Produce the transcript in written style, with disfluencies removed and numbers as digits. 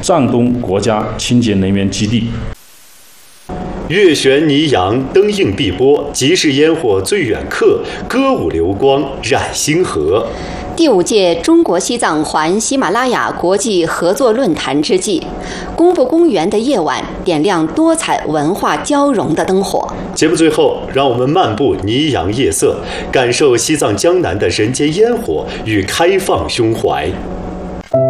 藏东国家清洁能源基地。 月悬霓阳，灯映碧波，即是烟火最远客，歌舞流光染星河。 第5届中国西藏环喜马拉雅国际合作论坛之际，公布公园的夜晚点亮多彩文化交融的灯火。 节目最后，让我们漫步霓阳夜色，感受西藏江南的人间烟火与开放胸怀。